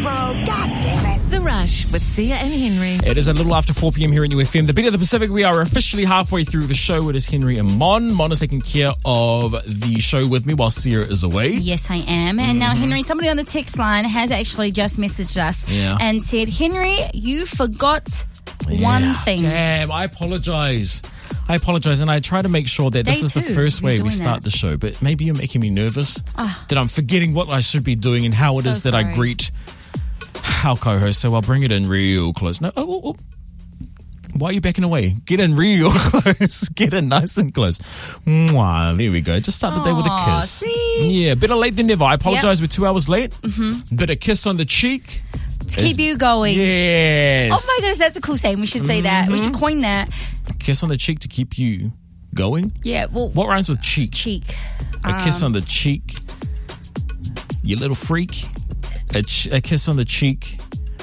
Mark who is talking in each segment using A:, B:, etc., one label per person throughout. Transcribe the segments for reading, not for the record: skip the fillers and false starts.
A: God damn it.
B: The Rush with Sia and Henry.
C: It is a little after 4 p.m. here in UFM. The Beat of the Pacific, we are officially halfway through the show. It is Henry and Mon. Mon is taking care of the show with me while Sia is away.
D: Yes, I am. And now, Henry, somebody on the text line has actually just messaged us and said, Henry, you forgot one thing.
C: Damn, I apologize. And I try to make sure that this is the first way we start the show. But maybe you're making me nervous that I'm forgetting what I should be doing and how it is that I greet our co-host. So I'll bring it in real close. No, why are you backing away? Get in real close. Get in nice and close. Mwah, there we go. Just start the day with a kiss.
D: See?
C: Yeah, better late than never. I apologize, we're 2 hours late. Bit of kiss on the cheek.
D: To keep you going.
C: Yes.
D: Oh my goodness, that's a cool saying. We should say that. We should coin that.
C: Kiss on the cheek to keep you going?
D: Yeah, well.
C: What rhymes with cheek?
D: Cheek.
C: A kiss on the cheek. You little freak. A kiss on the cheek.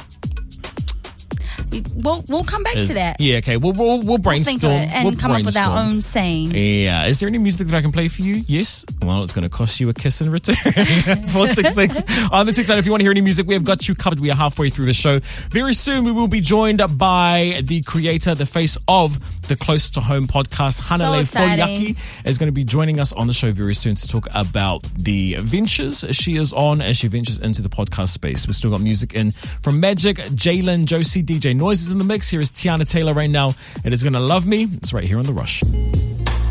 D: We'll come back to that.
C: Yeah, okay. We'll brainstorm.
D: We'll think of it and come up with our own saying.
C: Yeah. Is there any music that I can play for you? Yes. Well, it's going to cost you a kiss in return. 466 on the TikTok. If you want to hear any music, we have got you covered. We are halfway through the show. Very soon, we will be joined by the creator, the face of the Close to Home podcast, Hanalei Foliaki, is going to be joining us on the show very soon to talk about the ventures she is on as she ventures into the podcast space. We've still got music in from Magic, Jalen, Josie, DJ Noise is in the mix. Here is Tiana Taylor right now. It is going to love me. It's right here on The Rush.